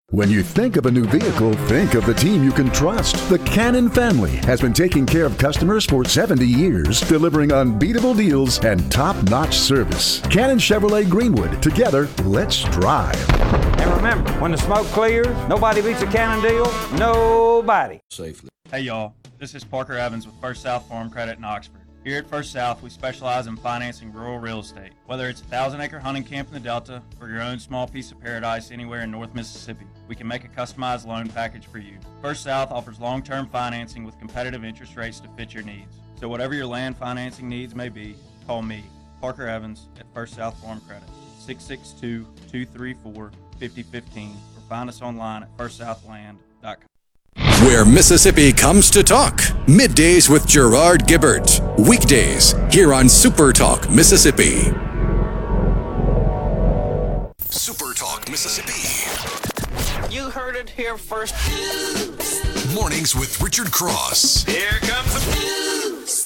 When you think of a new vehicle, think of the team you can trust. The Cannon family has been taking care of customers for 70 years, delivering unbeatable deals and top-notch service. Cannon Chevrolet Greenwood. Together, let's drive. And remember, when the smoke clears, nobody beats a Cannon deal. Nobody. Safely. Hey y'all, this is Parker Evans with First South Farm Credit in Oxford. Here at First South, we specialize in financing rural real estate. Whether it's a 1,000-acre hunting camp in the Delta or your own small piece of paradise anywhere in North Mississippi, we can make a customized loan package for you. First South offers long-term financing with competitive interest rates to fit your needs. So whatever your land financing needs may be, call me, Parker Evans, at First South Farm Credit, 662-234-5015, or find us online at firstsouthland.com. Where Mississippi comes to talk. Middays with Gerard Gibbert. Weekdays here on Super Talk Mississippi. Super Talk Mississippi. You heard it here first. Mornings with Richard Cross. Here comes the news.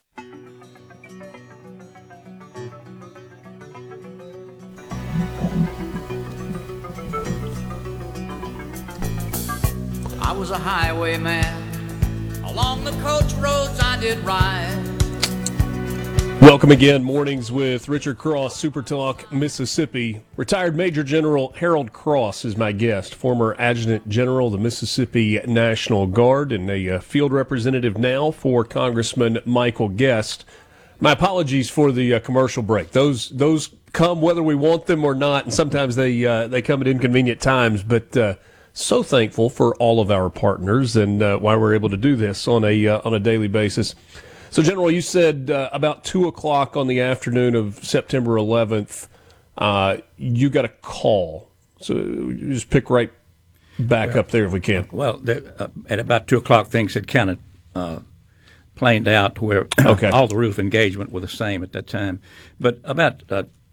I was a highwayman. Along the coach roads I did ride. Welcome again, Mornings with Richard Cross, Super Talk, Mississippi. Retired Major General Harold Cross is my guest, former Adjutant General of the Mississippi National Guard and a field representative now for Congressman Michael Guest. My apologies for the commercial break. Those come whether we want them or not, and sometimes they come at inconvenient times, but so thankful for all of our partners and why we're able to do this on a daily basis. So, General, you said about 2 o'clock on the afternoon of September 11th, you got a call. So just pick right back up there if we can. Well, at about 2 o'clock, things had kind of planed out to where all the roof engagement were the same at that time. But about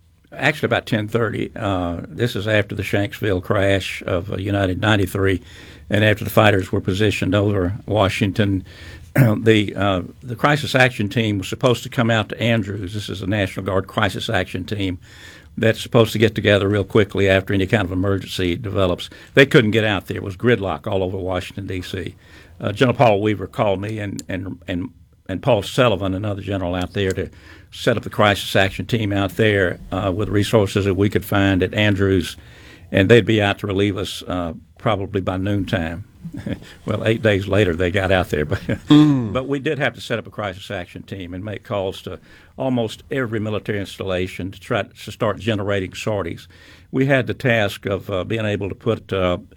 10:30. This is after the Shanksville crash of United 93, and after the fighters were positioned over Washington. The crisis action team was supposed to come out to Andrews. This is a National Guard crisis action team that's supposed to get together real quickly after any kind of emergency develops. They couldn't get out there. It was gridlock all over Washington, D.C. General Paul Weaver called me and Paul Sullivan, another general out there, to set up the crisis action team out there with resources that we could find at Andrews, and they'd be out to relieve us probably by noontime. Well, 8 days later, they got out there. But we did have to set up a crisis action team and make calls to almost every military installation to try to start generating sorties. We had the task of being able to put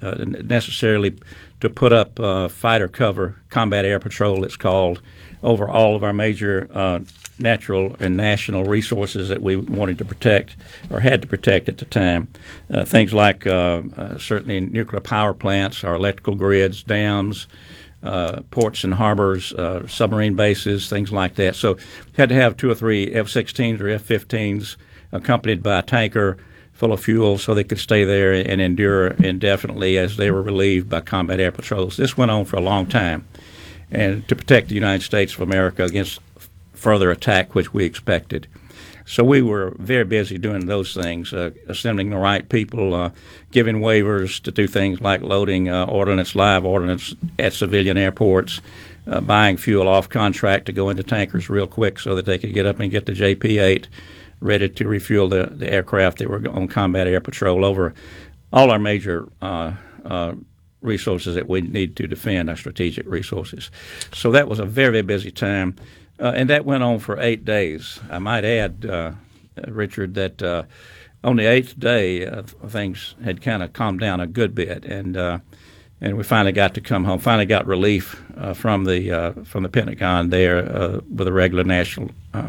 up fighter cover, combat air patrol, it's called, over all of our major natural and national resources that we wanted to protect or had to protect at the time. Things like certainly nuclear power plants, our electrical grids, dams, ports and harbors, submarine bases, things like that. So we had to have 2 or 3 F-16s or F-15s accompanied by a tanker full of fuel so they could stay there and endure indefinitely as they were relieved by combat air patrols. This went on for a long time, and to protect the United States of America against further attack, which we expected. So we were very busy doing those things, assembling the right people, giving waivers to do things like loading live ordnance at civilian airports, buying fuel off contract to go into tankers real quick so that they could get up and get the JP-8 ready to refuel the aircraft that were on combat air patrol over all our major resources that we need to defend, our strategic resources. So that was a very, very busy time. And that went on for 8 days. I might add, Richard, that on the 8th day, things had kind of calmed down a good bit, and we finally got to come home. Finally, got relief from the Pentagon there with a regular National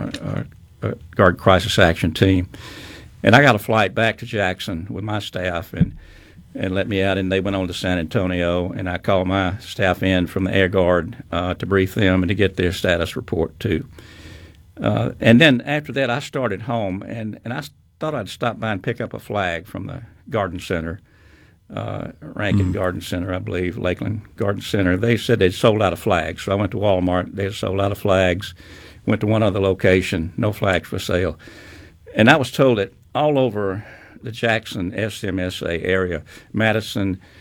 Guard crisis action team, and I got a flight back to Jackson with my staff and let me out, and they went on to San Antonio, and I called my staff in from the Air Guard to brief them and to get their status report too. And then after that, I started home, and I thought I'd stop by and pick up a flag from the Garden Center, Rankin Garden Center, I believe, Lakeland Garden Center. They said they'd sold out of flags, so I went to Walmart. They had sold out of flags. Went to one other location, no flags for sale. And I was told that all over the Jackson SMSA area, Madison,